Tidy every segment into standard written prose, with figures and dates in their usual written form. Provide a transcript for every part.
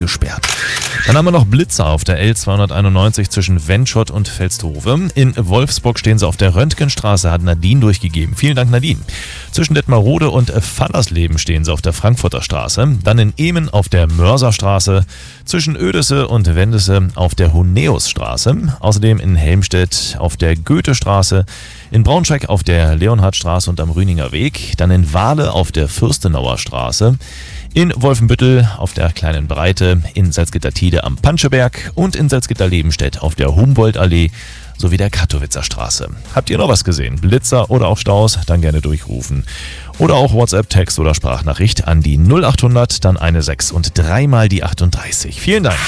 gesperrt. Dann haben wir noch Blitzer auf der L291 zwischen Wendschott und Velstove. In Wolfsburg stehen sie auf der Röntgenstraße, hat Nadine durchgegeben. Vielen Dank, Nadine. Zwischen Detmarode und Fallersleben stehen sie auf der Frankfurter Straße. Dann in Ehmen auf der Mörserstraße. Zwischen Oedesse und Wendesse auf der Huneusstraße. Außerdem in Helmstedt auf der Goethestraße. In Braunschweig auf der Leonhardstraße und am Rüninger Weg. Dann in Wahle auf der Fürstenauer Straße. In Wolfenbüttel auf der Kleinen Breite, in Salzgitter-Tiede am Panscheberg und in Salzgitter-Lebenstedt auf der Humboldtallee sowie der Kattowitzer Straße. Habt ihr noch was gesehen? Blitzer oder auch Staus? Dann gerne durchrufen. Oder auch WhatsApp, Text oder Sprachnachricht an die 0800, dann eine 6 und dreimal die 38. Vielen Dank.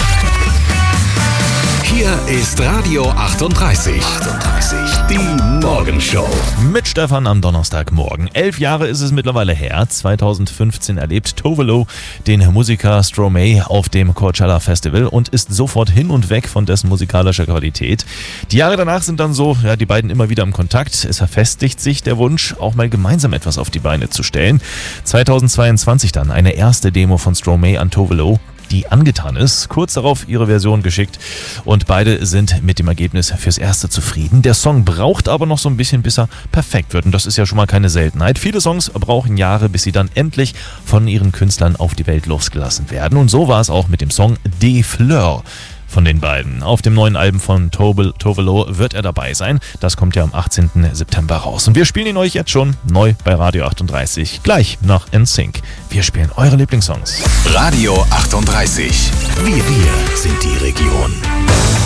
Hier ist Radio 38. Die Morgenshow. Mit Stefan am Donnerstagmorgen. 11 Jahre ist es mittlerweile her. 2015 erlebt Tovelo den Musiker Stromae auf dem Coachella Festival und ist sofort hin und weg von dessen musikalischer Qualität. Die Jahre danach sind dann so, die beiden immer wieder im Kontakt. Es verfestigt sich der Wunsch, auch mal gemeinsam etwas auf die Beine zu stellen. 2022 dann eine erste Demo von Stromae an Tovelo, die angetan ist. Kurz darauf ihre Version geschickt und beide sind mit dem Ergebnis fürs Erste zufrieden. Der Song braucht aber noch so ein bisschen, bis er perfekt wird und das ist ja schon mal keine Seltenheit. Viele Songs brauchen Jahre, bis sie dann endlich von ihren Künstlern auf die Welt losgelassen werden und so war es auch mit dem Song Des Fleurs von den beiden. Auf dem neuen Album von Tovelo wird er dabei sein. Das kommt ja am 18. September raus. Und wir spielen ihn euch jetzt schon neu bei Radio 38. Gleich nach NSYNC. Wir spielen eure Lieblingssongs. Radio 38. Wir sind die Region.